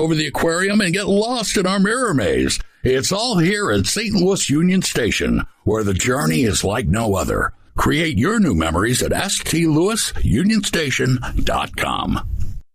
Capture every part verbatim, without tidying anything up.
over the aquarium and get lost in our mirror maze. It's all here at Saint Louis Union Station, where the journey is like no other. Create your new memories at s t louis union station dot com.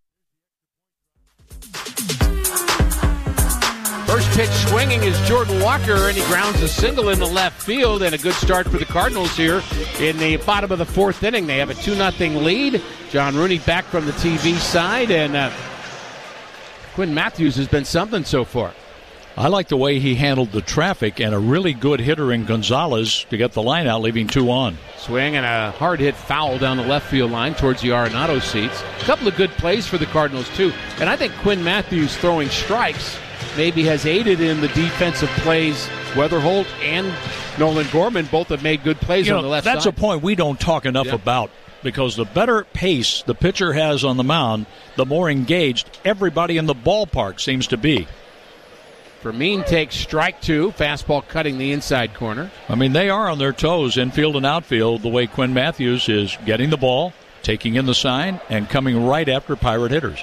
First pitch swinging is Jordan Walker, and he grounds a single in the left field, and a good start for the Cardinals here in the bottom of the fourth inning. They have a two nothing lead. John Rooney back from the T V side, and uh, Quinn Matthews has been something so far. I like the way he handled the traffic, and a really good hitter in Gonzalez to get the line out, leaving two on. Swing and a hard hit foul down the left field line towards the Arenado seats. A couple of good plays for the Cardinals, too. And I think Quinn Matthews throwing strikes maybe has aided in the defensive plays. Weatherholt and Nolan Gorman both have made good plays you on know, the left that's side. That's a point we don't talk enough Yep. about, because the better pace the pitcher has on the mound, the more engaged everybody in the ballpark seems to be. Fermin takes strike two. Fastball cutting the inside corner. I mean, they are on their toes, infield and outfield, the way Quinn Matthews is getting the ball, taking in the sign, and coming right after Pirate hitters.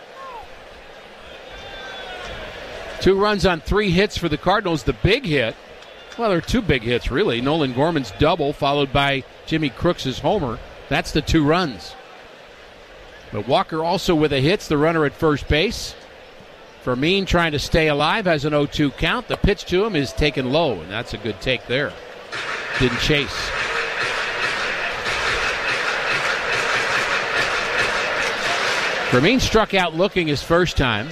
Two runs on three hits for the Cardinals. The big hit, well, there are two big hits, really. Nolan Gorman's double, followed by Jimmy Crooks' homer. That's the two runs. But Walker also with a hit, the runner at first base. Fermin trying to stay alive, has an oh two count. The pitch to him is taken low, and that's a good take there. Didn't chase. Fermin struck out looking his first time.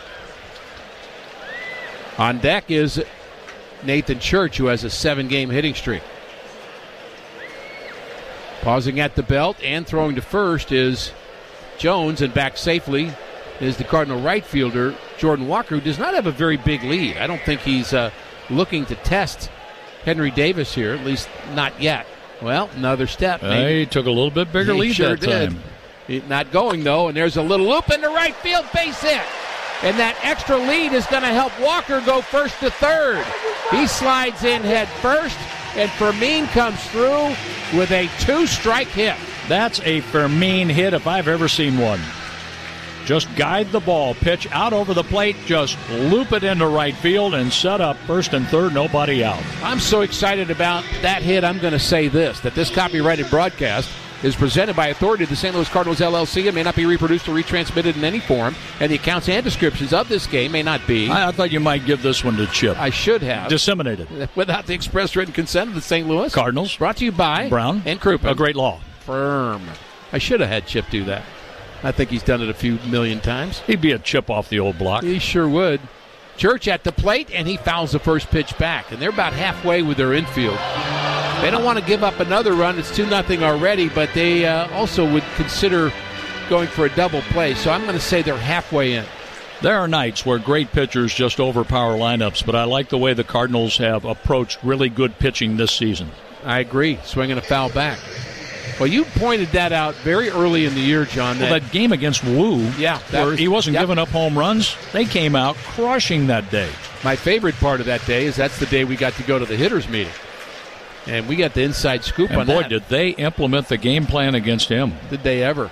On deck is Nathan Church, who has a seven-game hitting streak. Pausing at the belt and throwing to first is Jones, and back safely is the Cardinal right fielder, Jordan Walker, who does not have a very big lead. I don't think he's uh, looking to test Henry Davis here, at least not yet. Well, another step. Uh, he took a little bit bigger he lead sure that did. time. He, not going, though, and there's a little loop into right field, base hit. And that extra lead is going to help Walker go first to third. He slides in head first, and Fermin comes through with a two-strike hit. That's a Fermin hit if I've ever seen one. Just guide the ball, pitch out over the plate, just loop it into right field and set up first and third, nobody out. I'm so excited about that hit, I'm going to say this, that this copyrighted broadcast is presented by authority of the Saint Louis Cardinals, L L C, and may not be reproduced or retransmitted in any form, and the accounts and descriptions of this game may not be. I, I thought you might give this one to Chip. I should have. Disseminated. Without the express written consent of the Saint Louis Cardinals. Brought to you by Brown and Crouppen. A great law. Firm. I should have had Chip do that. I think he's done it a few million times. He'd be a chip off the old block. He sure would. Church at the plate, and he fouls the first pitch back. And they're about halfway with their infield. They don't want to give up another run. It's two nothing already, but they uh, also would consider going for a double play. So I'm going to say they're halfway in. There are nights where great pitchers just overpower lineups, but I like the way the Cardinals have approached really good pitching this season. I agree. Swinging a foul back. Well, you pointed that out very early in the year, John. That, well, that game against Wu, yeah, that, where he wasn't yep. giving up home runs, they came out crushing that day. My favorite part of that day is that's the day we got to go to the hitters meeting. And we got the inside scoop and on boy, that. boy, did they implement the game plan against him. Did they ever.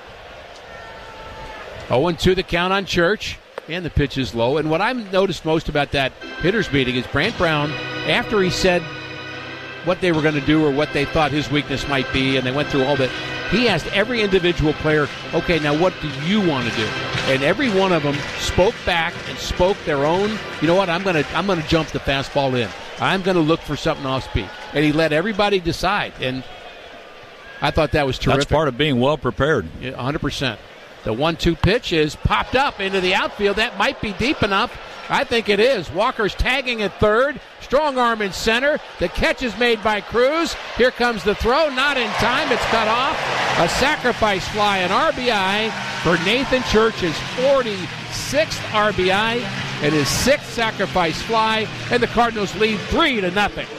oh and two the count on Church, and the pitch is low. And what I've noticed most about that hitters meeting is Brant Brown, after he said what they were going to do or what they thought his weakness might be, and they went through all that, he asked every individual player, okay, now what do you want to do? And every one of them spoke back and spoke their own, you know what, I'm going to I'm going to jump the fastball in. I'm going to look for something off speed. And he let everybody decide. And I thought that was terrific. That's part of being well prepared. Yeah, one hundred percent. The one two pitch is popped up into the outfield. That might be deep enough. I think it is. Walker's tagging at third. Strong arm in center. The catch is made by Cruz. Here comes the throw. Not in time. It's cut off. A sacrifice fly, an R B I for Nathan Church, his forty-sixth R B I and his sixth sacrifice fly. And the Cardinals lead three to nothing.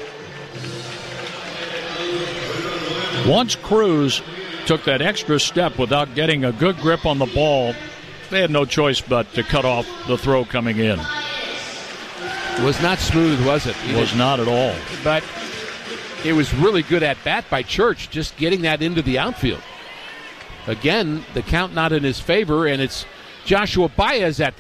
Once Cruz took that extra step without getting a good grip on the ball, they had no choice but to cut off the throw coming in. It was not smooth, was it? It was not at all. But it was really good at bat by Church, just getting that into the outfield. Again, the count not in his favor, and it's Joshua Baez at